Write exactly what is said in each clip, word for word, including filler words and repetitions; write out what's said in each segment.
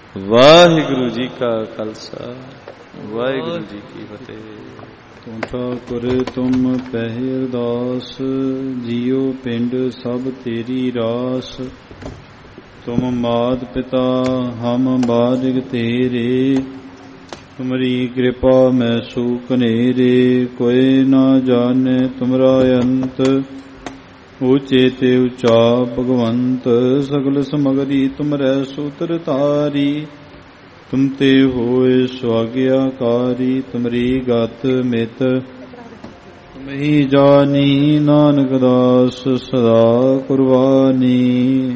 ਵਾਹਿਗੁਰੂ ਜੀ ਕਾ ਖਾਲਸਾ ਵਾਹਿਗੁਰੂ ਜੀ ਕੀ ਫਤਿਹ। ਤੁਮ ਠਾਕੁਰ ਤੁਮ ਪਹਿ ਅਰਦਾਸ, ਜੀਉ ਪਿੰਡ ਸਭ ਤੇਰੀ ਰਾਸ। ਤੁਮ ਮਾਤ ਪਿਤਾ ਹਮ ਬਾਰਿਕ ਤੇਰੇ, ਤੁਮਰੀ ਕਿਰਪਾ ਮੈਂ ਸੂਖ ਨੇਰੇ। ਕੋਈ ਨਾ ਜਾਣੇ ਤੁਮਰਾ ਅੰਤ, ਊਚੇ ਤੇ ਊਚਾ ਭਗਵੰਤ। ਸਗਲ ਸਮਗਰੀ ਤੁਮਰੈ ਸੂਤਰ ਤਾਰੀ, ਤੁਮ ਤੇ ਹੋਏ ਸੁਆਗਿਆਕਾਰੀ। ਤੁਮਰੀ ਗਤ ਮਿਤ ਤੁਮਹੀ ਜਾਨੀ, ਨਾਨਕ ਦਾਸ ਸਦਾ ਕੁਰਬਾਨੀ।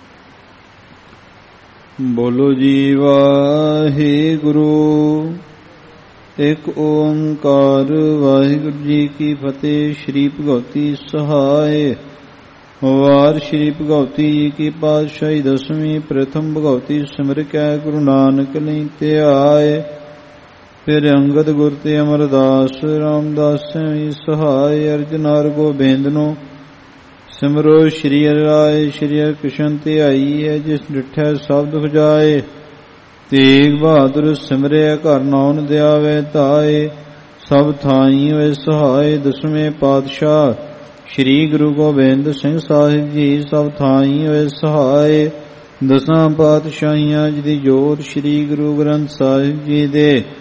ਬੋਲੋ ਜੀ ਵਾਹਿਗੁਰੂ, ਇੱਕ ਓੰਕਾਰ ਵਾਹਿਗੁਰੂ ਜੀ ਕੀ ਫਤਿਹ। ਸ਼੍ਰੀ ਭਗਵਤੀ ਸਹਾਇ ਵਾਰ ਸ਼੍ਰੀ ਭਗਵਤੀ ਜੀ ਕੀ ਪਾਤਸ਼ਾਹੀ ਦਸਵੀਂ। ਪ੍ਰਥਮ ਭਗਵਤੀ ਸਿਮਰ ਕੈ ਗੁਰੂ ਨਾਨਕ ਲਈ ਧਿਆਏ, ਫਿਰ ਅੰਗਦ ਗੁਰ ਤੇ ਅਮਰਦਾਸ ਰਾਮਦਾਸ ਸਹਾਇ। ਅਰਜਨ ਹਰਿ ਗੋਬਿੰਦ ਸਿਮਰੋ ਸ਼੍ਰੀ ਹਰਿ ਰਾਏ। ਸ਼੍ਰੀ ਹਰਿ ਕ੍ਰਿਸ਼ਨ ਧਿਆਈ ਹੈ, ਜਿਸ ਡਿਠੈ ਸਭ ਦੁਖ ਜਾਏ। ਤੇਗ ਬਹਾਦਰ ਸਿਮਰਿਆ ਘਰ ਨਾਉਨ ਦਿਆਵੇ ਧਾਏ, ਸਭ ਥਾਈ ਹੋਏ ਸਹਾਏ। ਦਸਵੇਂ ਪਾਤਸ਼ਾਹ ਸ਼੍ਰੀ ਗੁਰੂ ਗੋਬਿੰਦ ਸਿੰਘ ਸਾਹਿਬ ਜੀ, ਸਭ ਥਾਈ ਹੋਏ ਸਹਾਏ। ਦਸਾਂ ਪਾਤਸ਼ਾਹੀਆਂ ਜੀ ਦੀ ਜੋਤ ਸ਼੍ਰੀ ਗੁਰੂ ਗ੍ਰੰਥ ਸਾਹਿਬ ਜੀ ਦੇ